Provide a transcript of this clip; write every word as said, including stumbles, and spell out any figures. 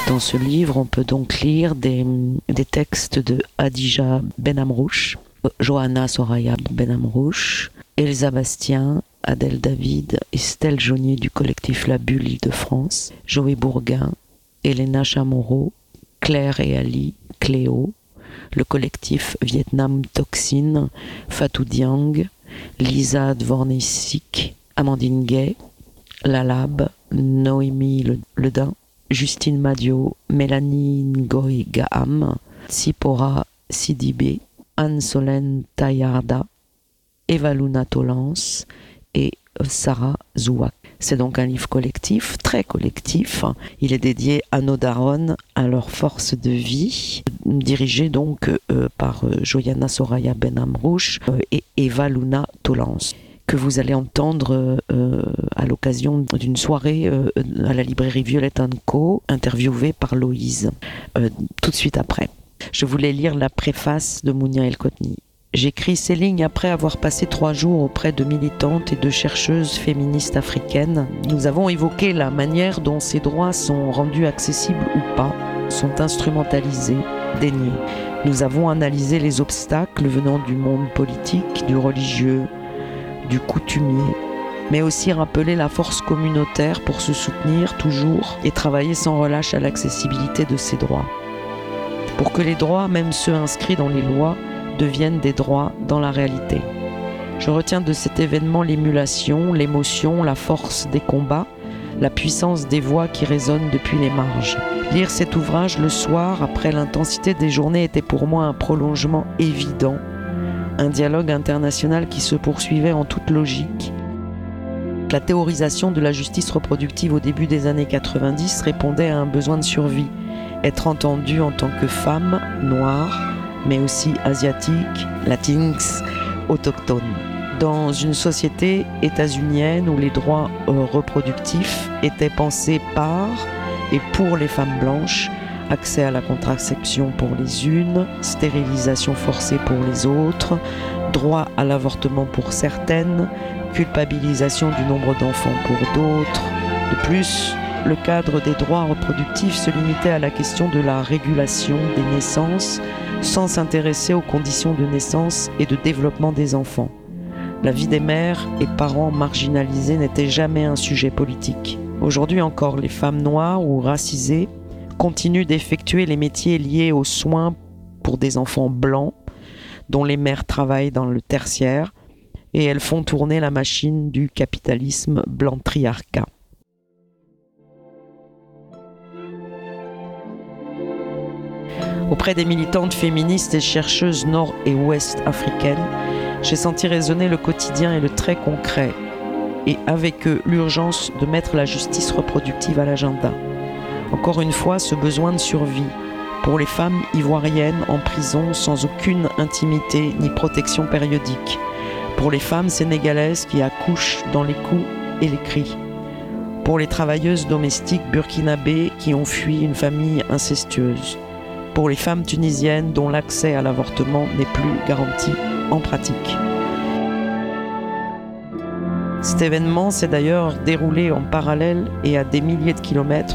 Dans ce livre, on peut donc lire des, des textes de Hadija Benamrouche, Johanna Soraya Benamrouche, Elsa Bastien, Adèle David, Estelle Jaunier du collectif La Bulle Île-de-France, Joé Bourguin, Elena Chamorro, Claire et Ali, Cléo, le collectif Vietnam Toxine, Fatou Diang, Lisa Dvornessik, Amandine Gay, Lalab, Noémie Ledin, Justine Madio, Mélanie Ngoy Gaham, Tsipora Sidibé, Anne-Solène Tayarda, Eva Luna Tolance et Sarah Zouak. C'est donc un livre collectif, très collectif. Il est dédié à nos darons, à leur force de vie, dirigé donc euh, par euh, Johanna Soraya Benamrouche euh, et Eva Luna Tolance, que vous allez entendre euh, à l'occasion d'une soirée euh, à la librairie Violette and Co, interviewée par Loïse, euh, tout de suite après. Je voulais lire la préface de Mounia El-Kotni. J'écris ces lignes après avoir passé trois jours auprès de militantes et de chercheuses féministes africaines. Nous avons évoqué la manière dont ces droits sont rendus accessibles ou pas, sont instrumentalisés, déniés. Nous avons analysé les obstacles venant du monde politique, du religieux, du coutumier, mais aussi rappelé la force communautaire pour se soutenir toujours et travailler sans relâche à l'accessibilité de ces droits. Pour que les droits, même ceux inscrits dans les lois, deviennent des droits dans la réalité. Je retiens de cet événement l'émulation, l'émotion, la force des combats, la puissance des voix qui résonnent depuis les marges. Lire cet ouvrage le soir, après l'intensité des journées, était pour moi un prolongement évident, un dialogue international qui se poursuivait en toute logique. La théorisation de la justice reproductive au début des années quatre-vingt-dix répondait à un besoin de survie, être entendue en tant que femme noire, mais aussi asiatique, latinx, autochtone. Dans une société états-unienne où les droits euh, reproductifs étaient pensés par et pour les femmes blanches, accès à la contraception pour les unes, stérilisation forcée pour les autres, droit à l'avortement pour certaines, culpabilisation du nombre d'enfants pour d'autres. De plus, le cadre des droits reproductifs se limitait à la question de la régulation des naissances sans s'intéresser aux conditions de naissance et de développement des enfants. La vie des mères et parents marginalisés n'était jamais un sujet politique. Aujourd'hui encore, les femmes noires ou racisées continuent d'effectuer les métiers liés aux soins pour des enfants blancs dont les mères travaillent dans le tertiaire et elles font tourner la machine du capitalisme blanc-triarcat. Auprès des militantes féministes et chercheuses nord- et ouest africaines, j'ai senti résonner le quotidien et le très concret, et avec eux l'urgence de mettre la justice reproductive à l'agenda. Encore une fois, ce besoin de survie pour les femmes ivoiriennes en prison sans aucune intimité ni protection périodique, pour les femmes sénégalaises qui accouchent dans les coups et les cris, pour les travailleuses domestiques burkinabées qui ont fui une famille incestueuse, pour les femmes tunisiennes dont l'accès à l'avortement n'est plus garanti en pratique. Cet événement s'est d'ailleurs déroulé en parallèle et à des milliers de kilomètres